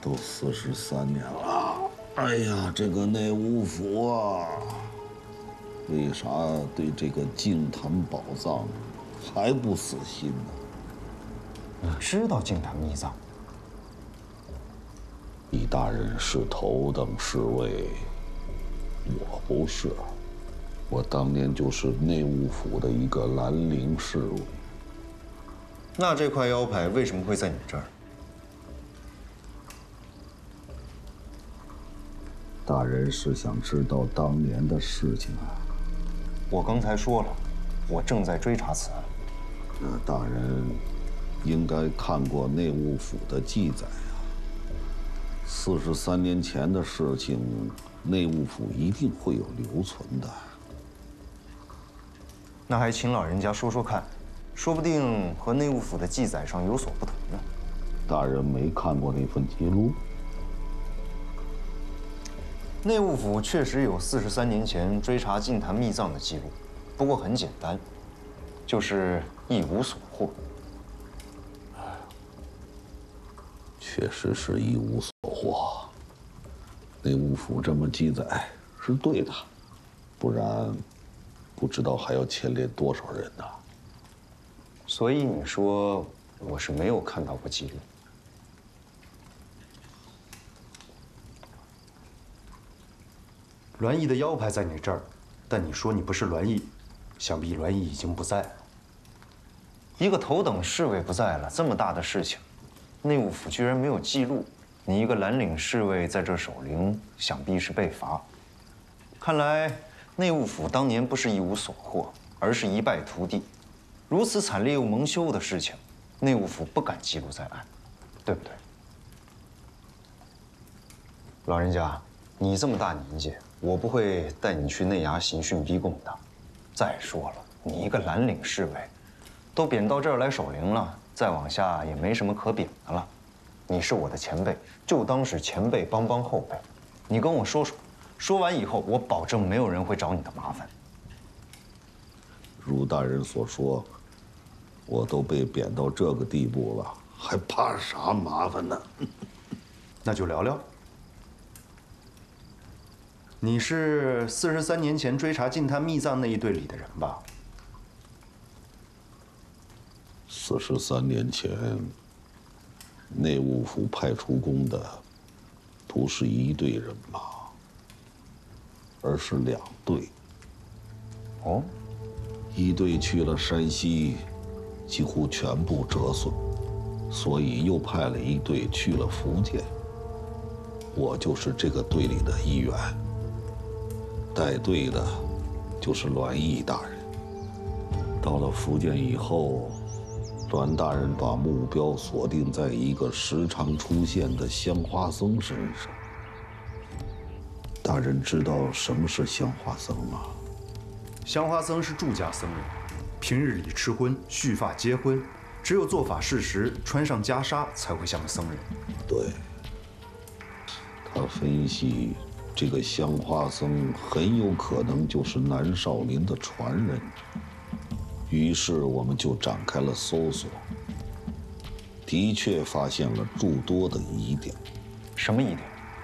都43年了，哎呀，这个内务府啊，为啥对这个净坛宝藏还不死心呢？ 你知道净坛秘藏？ 李大人是头等侍卫，我不是。我当年就是内务府的一个兰陵侍卫。 那这块腰牌为什么会在你这儿？ 大人是想知道当年的事情啊？ 我刚才说了，我正在追查此案。 那大人应该看过内务府的记载啊。43年前的事情，内务府一定会有留存的。 那还请老人家说说看，说不定和内务府的记载上有所不同呢。 大人没看过那份记录？ 内务府确实有43年前追查净坛秘藏的记录，不过很简单，就是一无所获。 确实是一无所获。内务府这么记载是对的，不然不知道还要牵连多少人呢。 所以你说我是没有看到过记录。栾毅的腰牌在你这儿，但你说你不是栾毅，想必栾毅已经不在了。一个头等侍卫不在了，这么大的事情，内务府居然没有记录。你一个蓝领侍卫在这守灵，想必是被罚。看来内务府当年不是一无所获，而是一败涂地。如此惨烈又蒙羞的事情，内务府不敢记录在案，对不对？老人家，你这么大年纪，我不会带你去内衙刑讯逼供的。再说了，你一个蓝领侍卫，都贬到这儿来守灵了，再往下也没什么可贬的了。你是我的前辈，就当是前辈帮帮后辈。你跟我说说，说完以后，我保证没有人会找你的麻烦。 如大人所说，我都被贬到这个地步了，还怕啥麻烦呢？ 那就聊聊。你是43年前追查净坛秘藏那一队里的人吧 43年前，内务府派出宫的不是一队人马，而是2队。 哦， 一队去了山西，几乎全部折损，所以又派了一队去了福建。我就是这个队里的一员。带队的就是栾毅大人。到了福建以后，栾大人把目标锁定在一个时常出现的香花僧身上。大人知道什么是香花僧吗？ 香花僧是住家僧人，平日里吃荤、蓄发结婚，只有做法事时穿上袈裟才会像个僧人。 对。他分析，这个香花僧很有可能就是南少林的传人。于是我们就展开了搜索，的确发现了诸多的疑点。 什么疑点？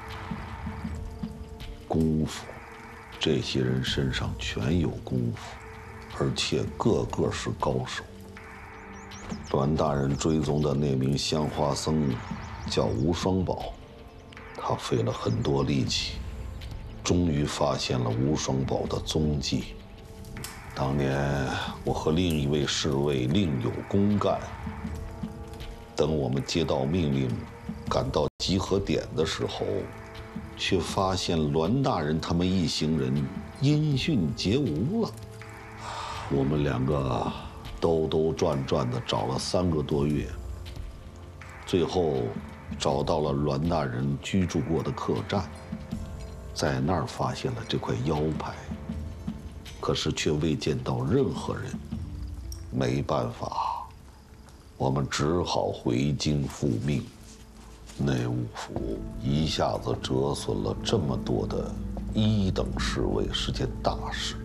功夫，这些人身上全有功夫，而且个个是高手。栾大人追踪的那名香花僧叫无双宝，他费了很多力气，终于发现了无双宝的踪迹。当年我和另一位侍卫另有公干，等我们接到命令，赶到集合点的时候，却发现栾大人他们一行人音讯皆无了。我们2个兜兜转转的找了3个多月，最后找到了栾大人居住过的客栈，在那儿发现了这块腰牌，可是却未见到任何人。没办法，我们只好回京复命。内务府一下子折损了这么多的1等侍卫，是件大事。